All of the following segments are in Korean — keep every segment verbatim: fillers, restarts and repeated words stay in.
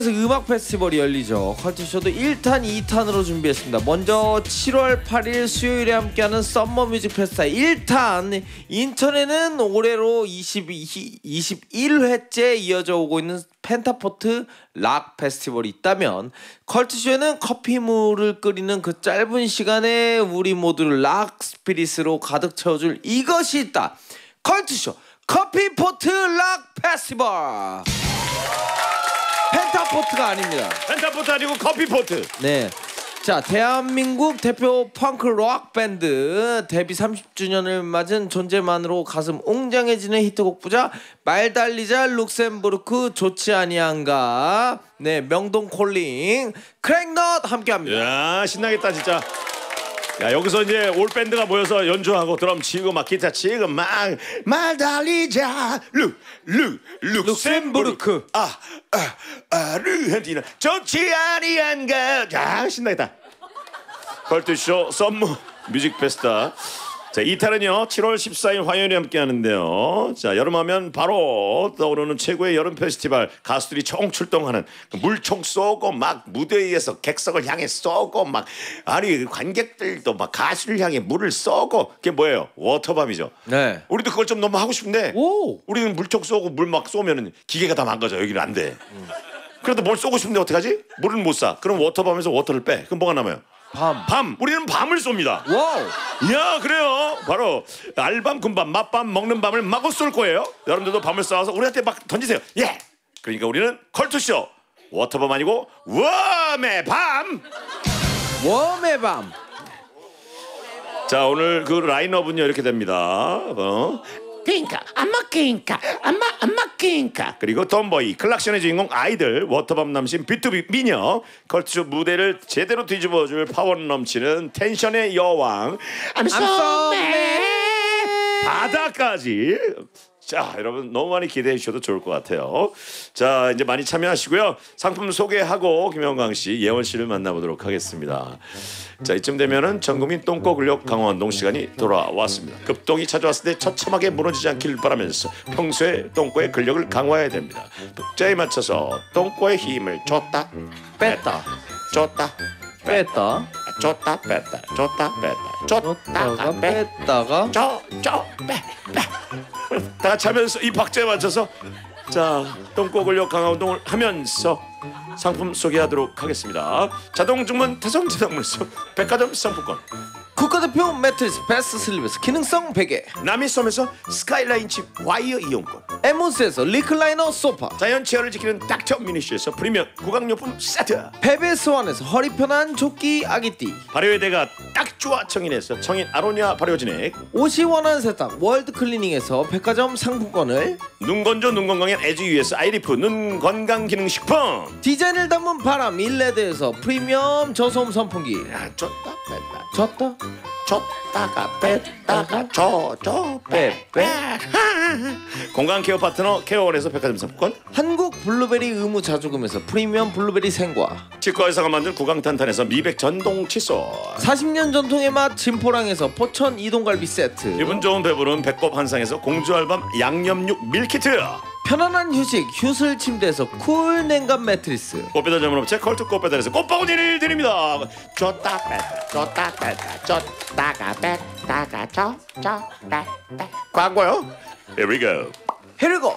음악 페스티벌이 열리죠. 컬투쇼도 일 탄, 이 탄으로 준비했습니다. 먼저 칠월 팔일 수요일에 함께하는 썸머 뮤직 페스타 일 탄. 인천에는 올해로 이십일 회째 이어져 오고 있는 펜타포트 락 페스티벌이 있다면, 컬투쇼에는 커피물을 끓이는 그 짧은 시간에 우리 모두를 락 스피릿으로 가득 채워줄 이것이 있다. 컬투쇼 커피포트 락 페스티벌. 펜타포트가 아닙니다. 펜타포트 아니고 커피포트. 네. 자, 대한민국 대표 펑크 록 밴드 데뷔 삼십 주년을 맞은 존재만으로 가슴 웅장해지는 히트곡 부자 말 달리자 룩셈부르크 좋지 아니한가. 네, 명동 콜링 크랙넛 함께합니다. 야, 신나겠다 진짜. 야, 여기서 이제 올 밴드가 모여서 연주하고 드럼 치고 막 기타 치고 막 말 달리자 룩룩 룩셈부르크 아아 르헨티나 좋지 아니한가. 야, 신나겠다. 컬투쇼 썸머 뮤직 페스타. 자, 이 탄은요 칠월 십사일 화요일에 함께 하는데요. 자, 여름하면 바로 떠오르는 최고의 여름 페스티벌. 가수들이 총 출동하는 물총 쏘고 막 무대 위에서 객석을 향해 쏘고 막, 아니 관객들도 막 가수를 향해 물을 쏘고. 그게 뭐예요? 워터밤이죠. 네. 우리도 그걸 좀 너무 하고 싶은데 오. 우리는 물총 쏘고 물 막 쏘면은 기계가 다 망가져. 여기는 안 돼. 음. 그래도 뭘 쏘고 싶은데 어떡하지? 물을 못 쏴. 그럼 워터밤에서 워터를 빼. 그럼 뭐가 남아요? 밤. 밤. 우리는 밤을 쏩니다. 와우. 야, 그래요. 바로 알밤, 군밤, 맛밤, 먹는 밤을 마구 쏠 거예요. 여러분들도 밤을 쏴서 우리한테 막 던지세요. 예. 그러니까 우리는 컬투쇼 워터밤 아니고 웜의 밤. 웜의 밤. 자, 오늘 그 라인업은요 이렇게 됩니다. 어? 그러니까 안 먹히니까 안 마, 안 먹히니까. 그리고 톰보이, 클락션의 주인공 아이들, 워터밤 남신 비투비 미녀, 컬투쇼 무대를 제대로 뒤집어줄 파워 넘치는 텐션의 여왕 I'm so mad. 바다까지. 자, 여러분 너무 많이 기대해 주셔도 좋을 것 같아요. 자, 이제 많이 참여하시고요. 상품 소개하고 김영광 씨, 예원 씨를 만나보도록 하겠습니다. 자, 이쯤 되면은 전국민 똥꼬 근력 강화 운동 시간이 돌아왔습니다. 급동이 찾아왔을 때 처참하게 무너지지 않길 바라면서 평소에 똥꼬의 근력을 강화해야 됩니다. 박자에 맞춰서 똥꼬의 힘을 줬다 뺐다. 줬다 뺐다. 줬다 뺐다 줬다 뺐다 줬다가 뺐다가 줬줘빼빼 다 같이 하면서 이 박자에 맞춰서 자, 똥꼬 근력 강화 운동을 하면서 상품 소개하도록 하겠습니다. 자동 주문 태성 제작물소 백화점 상품권, 국가대표 매트리스 베스트 슬립에서 기능성 베개, 남이섬에서 스카이라인 칩 와이어 이용권, 에모스에서 리클라이너 소파, 자연 치어를 지키는 닥터 미니쇼에서 프리미엄 구강용품 세트, 페베스완에서 허리 편한 조끼 아기띠, 발효의 대가 딱 좋아 청인에서 청인 아로니아 발효진액, 옷이 원하는 세탁 월드 클리닝에서 백화점 상품권을, 눈 건조 눈 건강엔 에즈유에서 아이리프 눈 건강 기능 식품, 디자인을 담은 바람 일레드에서 프리미엄 저소음 선풍기. 야, 줬다 뺐다 줬다 줬다가 뺐다가 줘줘 빼빼. 건강 케어 파트너 케어원에서 백화점 상품권, 한국 블루베리 의무 자조금에서 프리미엄 블루베리 생과, 치과의사가 만든 구강탄탄에서 미백 전동 칫솔, 사십 년 전통의 맛 진포랑에서 포천 이동갈비 세트, 기분 좋은 배부른 배꼽 한상에서 공주알밤 양념육 밀키트, 편안한 휴식 휴슬 침대에서 쿨 냉감 매트리스, 꽃배달 전문업체 컬트 꽃배달에서 꽃바구니를 드립니다. 줬다 뺐다 줬다 뺐다 줬다가 뺐다가 줘줘 뺐다. 광고요. Here we go. Here we go.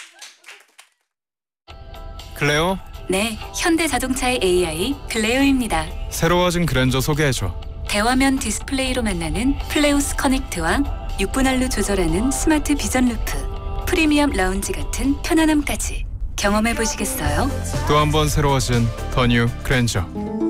클레오? 네, 현대자동차의 에이아이 클레오입니다. 새로워진 그랜저 소개해줘. 대화면 디스플레이로 만나는 플레우스 커넥트와 육 분할로 조절하는 스마트 비전 루프, 프리미엄 라운지 같은 편안함까지 경험해보시겠어요? 또 한 번 새로워진 더 뉴 그랜저.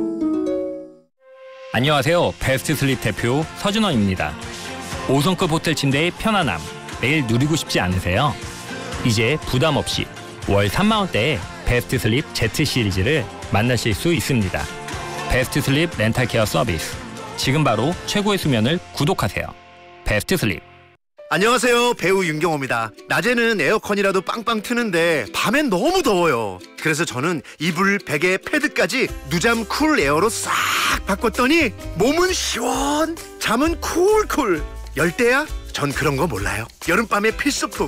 안녕하세요. 베스트 슬립 대표 서준원입니다. 오 성급 호텔 침대의 편안함 매일 누리고 싶지 않으세요? 이제 부담 없이 월 삼만 원대에 베스트 슬립 Z 시리즈를 만나실 수 있습니다. 베스트 슬립 렌탈 케어 서비스. 지금 바로 최고의 수면을 구독하세요. 베스트 슬립. 안녕하세요, 배우 윤경호입니다. 낮에는 에어컨이라도 빵빵 트는데 밤엔 너무 더워요. 그래서 저는 이불, 베개, 패드까지 누잠 쿨 에어로 싹 바꿨더니 몸은 시원, 잠은 쿨쿨. 열대야? 전 그런 거 몰라요. 여름밤의 필수품